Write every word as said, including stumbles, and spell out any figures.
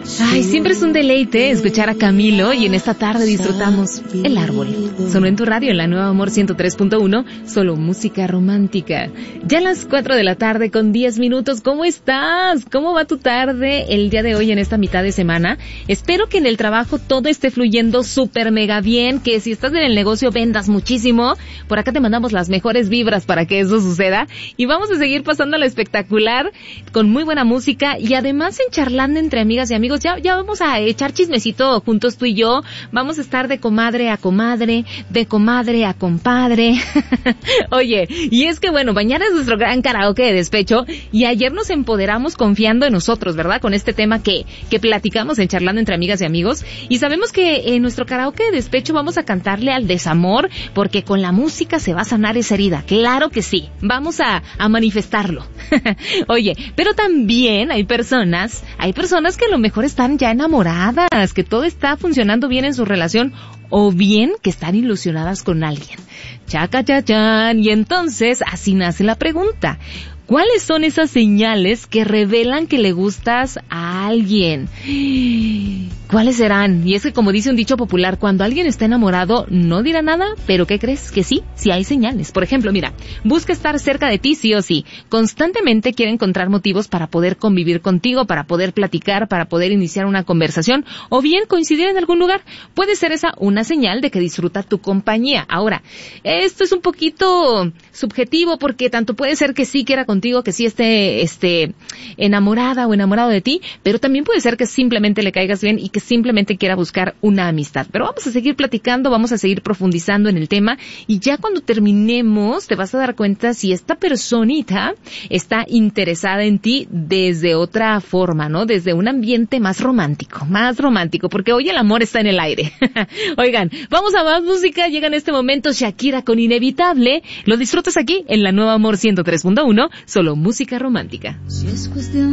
Ay, siempre es un deleite escuchar a Camilo y en esta tarde disfrutamos El Árbol. Sonó en tu radio en la Nueva Amor ciento tres punto uno, solo música romántica. Ya a las cuatro de la tarde con diez minutos, ¿cómo estás? ¿Cómo va tu tarde el día de hoy en esta mitad de semana? Espero que en el trabajo todo esté fluyendo súper mega bien, que si estás en el negocio vendas muchísimo. Por acá te mandamos las mejores vibras para que eso suceda y vamos a seguir pasándola espectacular con muy buena música y además en charlando entre amigas y amigos. Ya, ya vamos a echar chismecito juntos tú y yo. Vamos a estar de comadre a comadre, de comadre a compadre. Oye, y es que bueno, mañana es nuestro gran karaoke de despecho y ayer nos empoderamos confiando en nosotros, ¿verdad? Con este tema que, que platicamos en charlando entre amigas y amigos. Y sabemos que en nuestro karaoke de despecho vamos a cantarle al desamor porque con la música se va a sanar esa herida. Claro que sí. Vamos a, a manifestarlo. Oye, pero también hay personas, hay personas que a lo mejor están ya enamoradas, que todo está funcionando bien en su relación o bien que están ilusionadas con alguien. Chaca, chachán. Y entonces así nace la pregunta. ¿Cuáles son esas señales que revelan que le gustas a alguien? ¿Cuáles serán? Y es que como dice un dicho popular, cuando alguien está enamorado no dirá nada, pero ¿qué crees? Que sí, sí hay señales. Por ejemplo, mira, busca estar cerca de ti sí o sí. Constantemente quiere encontrar motivos para poder convivir contigo, para poder platicar, para poder iniciar una conversación o bien coincidir en algún lugar. Puede ser esa una señal de que disfruta tu compañía. Ahora, esto es un poquito subjetivo porque tanto puede ser que sí quiera contigo, que sí esté este, enamorada o enamorado de ti, pero también puede ser que simplemente le caigas bien y que simplemente quiera buscar una amistad. Pero vamos a seguir platicando, vamos a seguir profundizando en el tema y ya cuando terminemos te vas a dar cuenta si esta personita está interesada en ti desde otra forma, ¿no? Desde un ambiente más romántico, más romántico, porque hoy el amor está en el aire. Oigan, vamos a más música, llega en este momento Shakira con Inevitable, lo disfrutas aquí en la Nueva Amor ciento tres punto uno, solo música romántica. Si es cuestión